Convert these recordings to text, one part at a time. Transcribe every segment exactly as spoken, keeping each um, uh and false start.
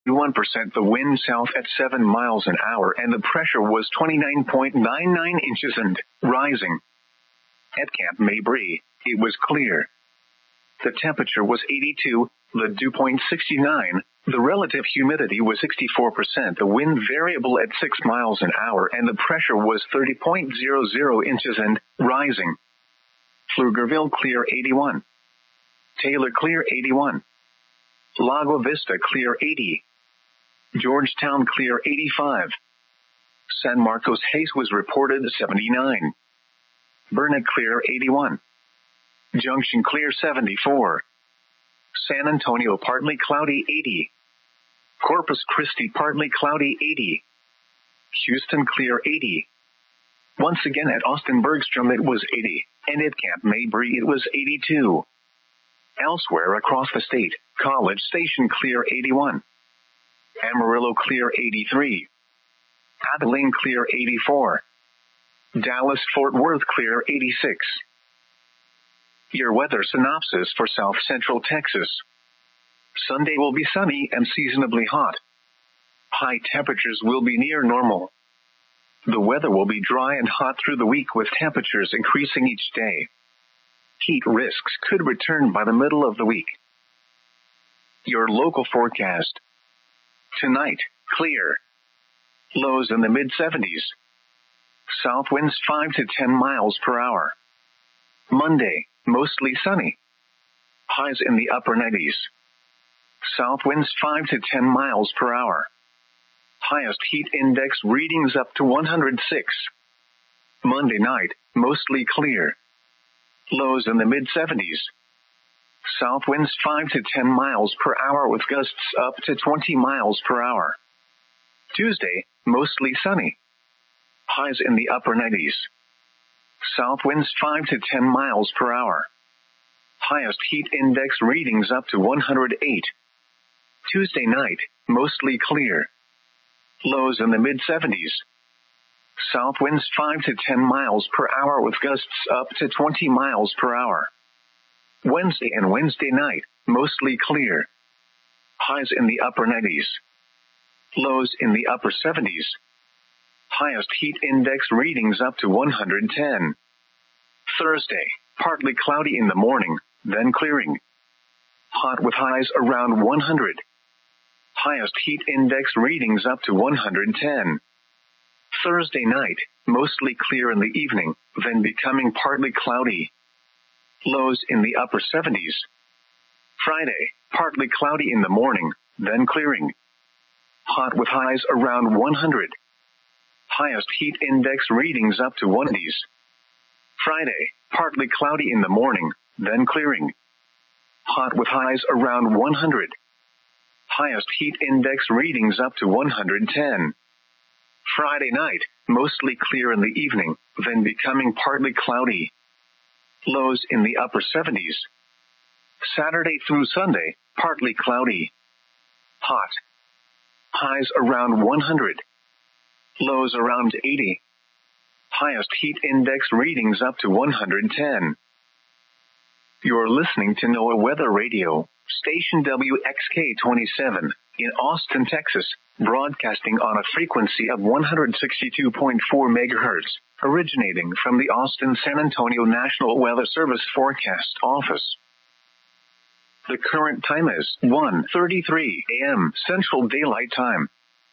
one percent. The wind south at seven miles an hour and the pressure was twenty-nine point nine nine inches and rising. At Camp Mabry, it was clear. The temperature was eighty-two, the dew point sixty-nine, the relative humidity was sixty-four percent, the wind variable at six miles an hour and the pressure was thirty point zero zero inches and rising. Pflugerville clear eighty-one. Taylor clear eighty-one. Lago Vista clear eighty. Georgetown clear eighty-five. San Marcos Hayes was reported seventy-nine. Burnet clear eighty-one. Junction clear seventy-four. San Antonio partly cloudy eighty. Corpus Christi partly cloudy eighty. Houston clear eighty. Once again at Austin Bergstrom it was eighty, and at Camp Mabry it was eighty-two. Elsewhere across the state, College Station clear eighty-one. Amarillo clear eighty-three. Abilene clear eighty-four. Dallas-Fort Worth clear eighty-six. Your weather synopsis for South Central Texas. Sunday will be sunny and seasonably hot. High temperatures will be near normal. The weather will be dry and hot through the week with temperatures increasing each day. Heat risks could return by the middle of the week. Your local forecast. Tonight, clear. Lows in the mid seventies. South winds five to ten miles per hour. Monday, mostly sunny. Highs in the upper nineties. South winds five to ten miles per hour. Highest heat index readings up to one hundred six. Monday night, mostly clear. Lows in the mid seventies. South winds five to ten miles per hour with gusts up to twenty miles per hour. Tuesday, mostly sunny. Highs in the upper nineties. South winds five to ten miles per hour. Highest heat index readings up to one hundred eight. Tuesday night, mostly clear. Lows in the mid seventies. South winds five to ten miles per hour with gusts up to twenty miles per hour. Wednesday and Wednesday night, mostly clear. Highs in the upper nineties. Lows in the upper seventies. Highest heat index readings up to one hundred ten. Thursday, partly cloudy in the morning, then clearing. Hot with highs around one hundred. Highest heat index readings up to one hundred ten. Thursday night, mostly clear in the evening, then becoming partly cloudy. Lows in the upper seventies. Friday, partly cloudy in the morning, then clearing. Hot with highs around one hundred. Highest heat index readings up to one hundred. Friday, partly cloudy in the morning, then clearing. Hot with highs around one hundred. Highest heat index readings up to one hundred ten. Friday night, mostly clear in the evening, then becoming partly cloudy. Lows in the upper seventies. Saturday through Sunday, partly cloudy. Hot. Highs around one hundred. Lows around eighty. Highest heat index readings up to one hundred ten. You're listening to NOAA Weather Radio, station W X K twenty-seven, in Austin, Texas, broadcasting on a frequency of one hundred sixty-two point four megahertz, originating from the Austin-San Antonio National Weather Service Forecast Office. The current time is one thirty-three a.m. Central Daylight Time.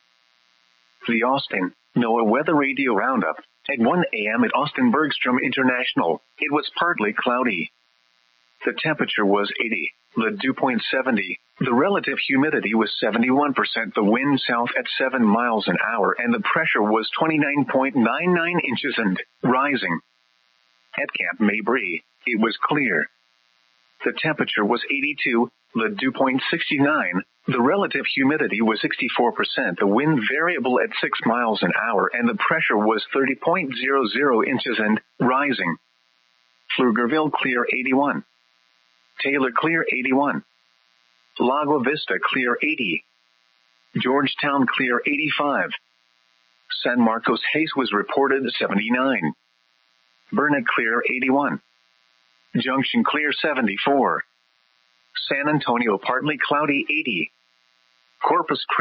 The Austin NOAA Weather Radio Roundup. At one a.m. at Austin Bergstrom International, it was partly cloudy. The temperature was eighty, the dew point seventy, the relative humidity was seventy-one percent, the wind south at seven miles an hour, and the pressure was twenty-nine point nine nine inches and rising. At Camp Mabry, it was clear. The temperature was eighty-two, the dew point sixty-nine, the relative humidity was sixty-four percent, the wind variable at six miles an hour, and the pressure was thirty point zero zero inches and rising. Pflugerville clear eighty-one. Taylor clear eighty-one. Lago Vista clear eighty. Georgetown clear eighty-five. San Marcos Hayes was reported seventy-nine. Burnet clear eighty-one. Junction clear seventy-four. San Antonio partly cloudy eighty. Corpus Christi